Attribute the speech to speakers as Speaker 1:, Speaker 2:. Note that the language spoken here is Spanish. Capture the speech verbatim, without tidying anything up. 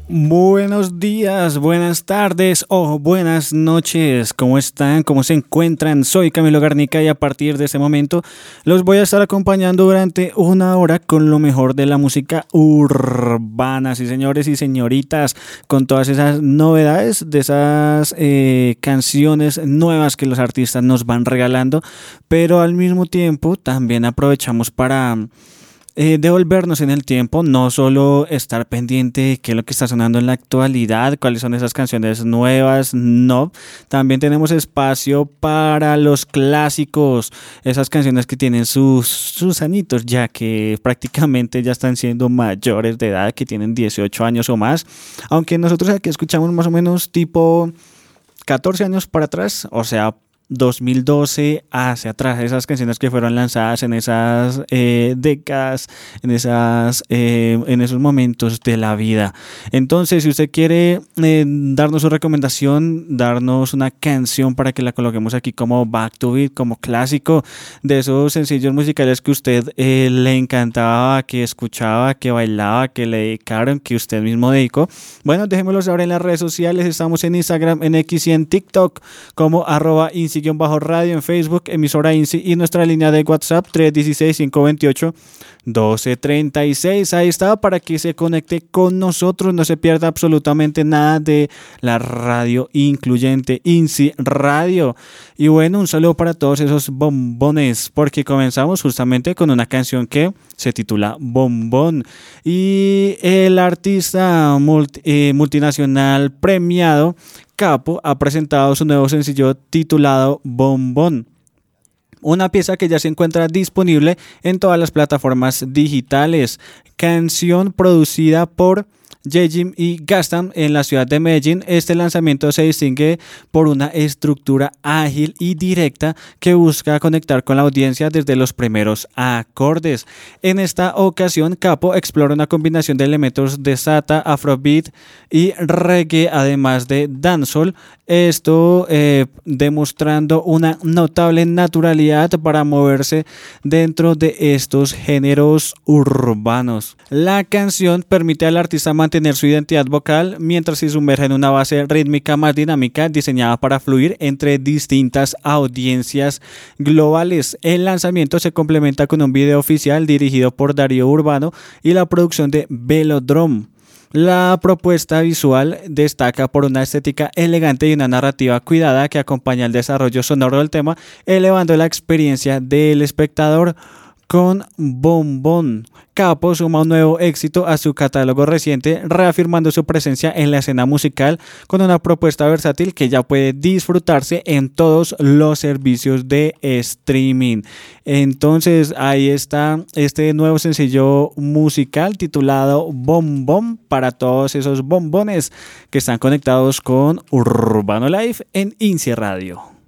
Speaker 1: Buenos días, buenas tardes o buenas noches. ¿Cómo están? ¿Cómo se encuentran? Soy Camilo Garnica y a partir de este momento los voy a estar acompañando durante una hora con lo mejor de la música urbana. Sí, señores y señoritas, con todas esas novedades de esas eh, canciones nuevas que los artistas nos van regalando, pero al mismo tiempo también aprovechamos para eh, devolvernos en el tiempo, no solo estar pendiente de qué es lo que está sonando en la actualidad, cuáles son esas canciones nuevas, no, también tenemos espacio para los clásicos, esas canciones que tienen sus, sus añitos ya, que prácticamente ya están siendo mayores de edad, que tienen dieciocho años o más, aunque nosotros aquí escuchamos más o menos tipo catorce años para atrás, o sea, dos mil doce hacia atrás, esas canciones que fueron lanzadas en esas eh, décadas, en esas eh, en esos momentos de la vida. Entonces, si usted quiere eh, darnos su recomendación, darnos una canción para que la coloquemos aquí como Back to Beat, como clásico de esos sencillos musicales que usted eh, le encantaba, que escuchaba, que bailaba, que le dedicaron, que usted mismo dedicó, bueno, déjenmelo saber en las redes sociales. Estamos en Instagram, en X y en TikTok como arroba insi bajo radio, en Facebook, emisora INSI, y nuestra línea de WhatsApp tres uno seis, cinco dos ocho, uno dos tres seis. Ahí está, para que se conecte con nosotros, no se pierda absolutamente nada de la radio incluyente INSI Radio. Y bueno, un saludo para todos esos bombones, porque comenzamos justamente con una canción que se titula Bombón, y el artista multi, eh, multinacional premiado Capo ha presentado su nuevo sencillo titulado Bombón, una pieza que ya se encuentra disponible en todas las plataformas digitales. Canción producida por Yejim y Gastam en la ciudad de Medellín. Este lanzamiento se distingue por una estructura ágil y directa que busca conectar con la audiencia desde los primeros acordes. En esta ocasión, Capo explora una combinación de elementos de sata, afrobeat y reggae, además de dancehall, esto eh, demostrando una notable naturalidad para moverse dentro de estos géneros urbanos. La canción permite al artista mantener su identidad vocal mientras se sumerge en una base rítmica más dinámica diseñada para fluir entre distintas audiencias globales. El lanzamiento se complementa con un video oficial dirigido por Darío Urbano y la producción de Velodrome. La propuesta visual destaca por una estética elegante y una narrativa cuidada que acompaña el desarrollo sonoro del tema, elevando la experiencia del espectador. Con Bombón, Capo suma un nuevo éxito a su catálogo reciente, reafirmando su presencia en la escena musical con una propuesta versátil que ya puede disfrutarse en todos los servicios de streaming. Entonces, ahí está este nuevo sencillo musical titulado Bombón para todos esos bombones que están conectados con Urbano Live en INSI Radio.